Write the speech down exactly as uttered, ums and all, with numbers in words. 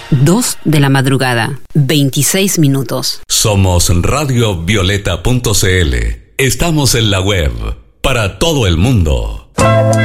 dos de la madrugada, veintiséis minutos. Somos radio violeta punto c l. Estamos en la web para todo el mundo.